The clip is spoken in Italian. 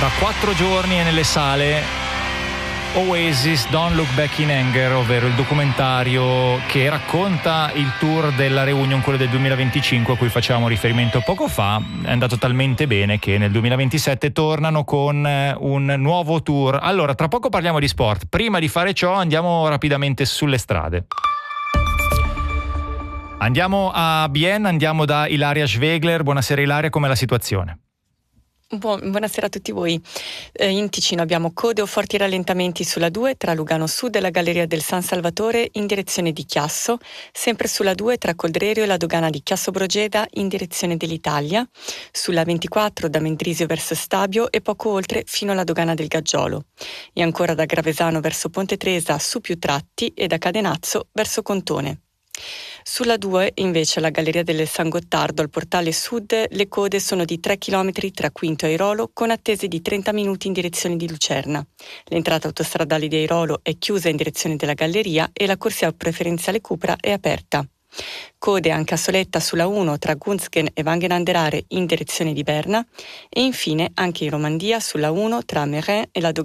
Tra 4 giorni è nelle sale Oasis Don't Look Back in Anger, ovvero il documentario che racconta il tour della Reunion, quello del 2025 a cui facevamo riferimento poco fa. È andato talmente bene che nel 2027 tornano con un nuovo tour. Allora, tra poco parliamo di sport. Prima di fare ciò andiamo rapidamente sulle strade. Andiamo a Bienne, andiamo da Ilaria Schwegler. Buonasera Ilaria, com'è la situazione? Buonasera a tutti voi. In Ticino abbiamo code o forti rallentamenti sulla 2 tra Lugano Sud e la Galleria del San Salvatore in direzione di Chiasso, sempre sulla 2 tra Coldrerio e la dogana di Chiasso Brogeda in direzione dell'Italia, sulla 24 da Mendrisio verso Stabio e poco oltre fino alla dogana del Gaggiolo, e ancora da Gravesano verso Ponte Tresa su più tratti e da Cadenazzo verso Contone. Sulla 2, invece, alla Galleria del San Gottardo, al portale sud, le code sono di 3 km tra Quinto e Airolo, con attese di 30 minuti in direzione di Lucerna. L'entrata autostradale di Airolo è chiusa in direzione della Galleria e la corsia preferenziale Cupra è aperta. Code anche a Soletta sulla 1 tra Gunzgen e Wangen-an-der-Aare in direzione di Berna, e infine anche in Romandia sulla 1 tra Meyrin e la dogana